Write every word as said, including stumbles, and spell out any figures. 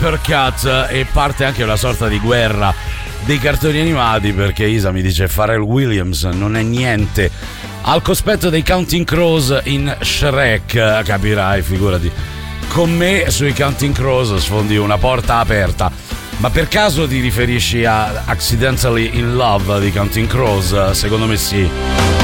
uppercut e parte anche una sorta di guerra dei cartoni animati, perché Isa mi dice Pharrell Williams non è niente al cospetto dei Counting Crows in Shrek. Capirai, figurati, con me sui Counting Crows sfondi una porta aperta. Ma per caso ti riferisci a Accidentally in Love di Counting Crows? Secondo me sì.